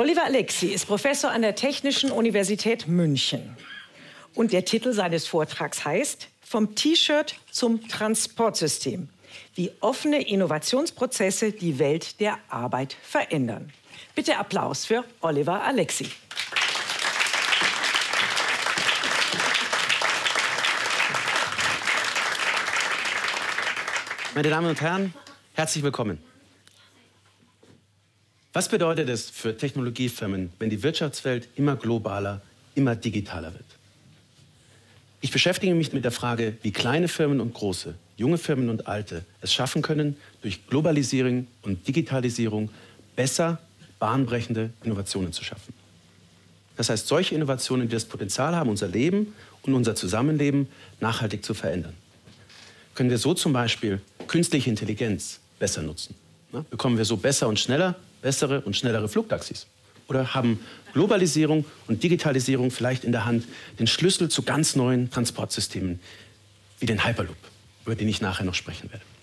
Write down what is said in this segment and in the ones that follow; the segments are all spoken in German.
Oliver Alexi ist Professor an der Technischen Universität München. Und der Titel seines Vortrags heißt „Vom T-Shirt zum Transportsystem. Wie offene Innovationsprozesse die Welt der Arbeit verändern." Bitte Applaus für Oliver Alexi. Meine Damen und Herren, herzlich willkommen. Was bedeutet es für Technologiefirmen, wenn die Wirtschaftswelt immer globaler, immer digitaler wird? Ich beschäftige mich mit der Frage, wie kleine Firmen und große, junge Firmen und alte es schaffen können, durch Globalisierung und Digitalisierung besser bahnbrechende Innovationen zu schaffen. Das heißt, solche Innovationen, die das Potenzial haben, unser Leben und unser Zusammenleben nachhaltig zu verändern. Können wir so zum Beispiel künstliche Intelligenz besser nutzen? Bekommen wir so besser und schneller, bessere und schnellere Flugtaxis? Oder haben Globalisierung und Digitalisierung vielleicht in der Hand den Schlüssel zu ganz neuen Transportsystemen, wie den Hyperloop, über den ich nachher noch sprechen werde?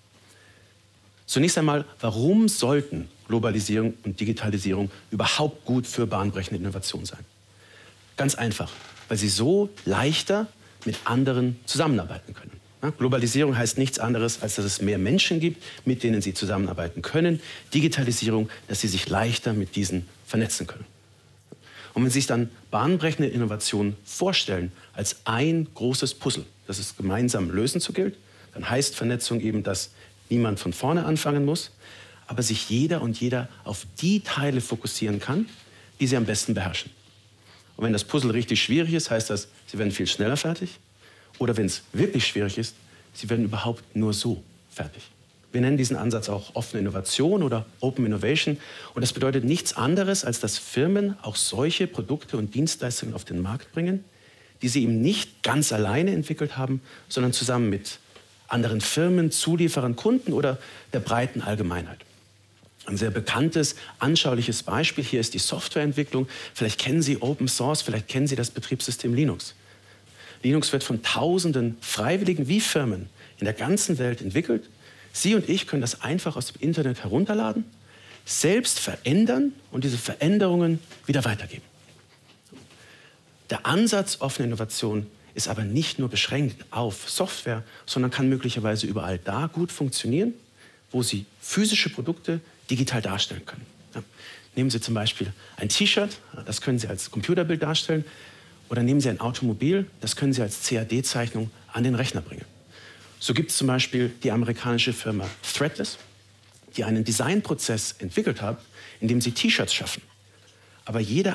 Zunächst einmal, warum sollten Globalisierung und Digitalisierung überhaupt gut für bahnbrechende Innovation sein? Ganz einfach, weil sie so leichter mit anderen zusammenarbeiten können. Globalisierung heißt nichts anderes, als dass es mehr Menschen gibt, mit denen sie zusammenarbeiten können. Digitalisierung, dass sie sich leichter mit diesen vernetzen können. Und wenn Sie sich dann bahnbrechende Innovationen vorstellen als ein großes Puzzle, das es gemeinsam lösen zu gilt, dann heißt Vernetzung eben, dass niemand von vorne anfangen muss, aber sich jeder und jeder auf die Teile fokussieren kann, die sie am besten beherrschen. Und wenn das Puzzle richtig schwierig ist, heißt das, sie werden viel schneller fertig. Oder wenn es wirklich schwierig ist, sie werden überhaupt nur so fertig. Wir nennen diesen Ansatz auch offene Innovation oder Open Innovation. Und das bedeutet nichts anderes, als dass Firmen auch solche Produkte und Dienstleistungen auf den Markt bringen, die sie eben nicht ganz alleine entwickelt haben, sondern zusammen mit anderen Firmen, Zulieferern, Kunden oder der breiten Allgemeinheit. Ein sehr bekanntes, anschauliches Beispiel hier ist die Softwareentwicklung. Vielleicht kennen Sie Open Source, vielleicht kennen Sie das Betriebssystem Linux. Linux wird von Tausenden Freiwilligen wie Firmen in der ganzen Welt entwickelt. Sie und ich können das einfach aus dem Internet herunterladen, selbst verändern und diese Veränderungen wieder weitergeben. Der Ansatz offener Innovation ist aber nicht nur beschränkt auf Software, sondern kann möglicherweise überall da gut funktionieren, wo Sie physische Produkte digital darstellen können. Ja. Nehmen Sie zum Beispiel ein T-Shirt, das können Sie als Computerbild darstellen. Oder nehmen Sie ein Automobil, das können Sie als CAD-Zeichnung an den Rechner bringen. So gibt es zum Beispiel die amerikanische Firma Threadless, die einen Designprozess entwickelt hat, in dem sie T-Shirts schaffen. Aber jede